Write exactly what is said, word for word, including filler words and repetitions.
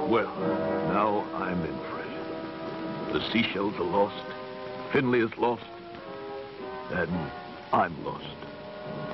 Well, now I'm in for it. The seashells are lost, Finley is lost, and I'm lost.